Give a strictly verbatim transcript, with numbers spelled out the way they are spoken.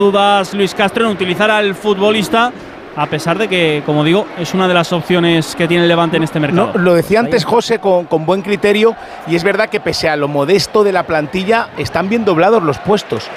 dudas Luis Castro en utilizar al futbolista, a pesar de que, como digo, es una de las opciones que tiene el Levante en este mercado. No, lo decía antes José con, con buen criterio, y es verdad que pese a lo modesto de la plantilla, están bien doblados los puestos.